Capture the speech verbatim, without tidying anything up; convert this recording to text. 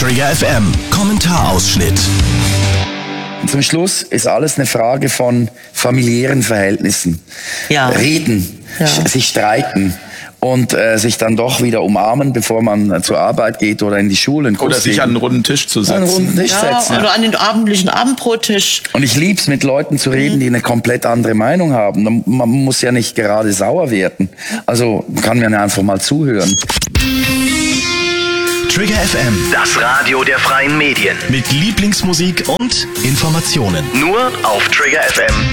Trigger F M Kommentarausschnitt. Zum Schluss ist alles eine Frage von familiären Verhältnissen. Ja. Reden, Ja. sich streiten und äh, sich dann doch wieder umarmen, bevor man äh, zur Arbeit geht oder in die Schule. einen Kuss Oder sich geben. an einen runden Tisch zu setzen. An einen runden Tisch Ja, setzen. oder an den abendlichen Abendbrottisch. Und ich lieb's, mit Leuten zu reden, die eine komplett andere Meinung haben. Man, man muss ja nicht gerade sauer werden. Also kann man ja einfach mal zuhören. Trigger F M, Das Radio der freien Medien. mit Lieblingsmusik und Informationen. Nur auf Trigger F M.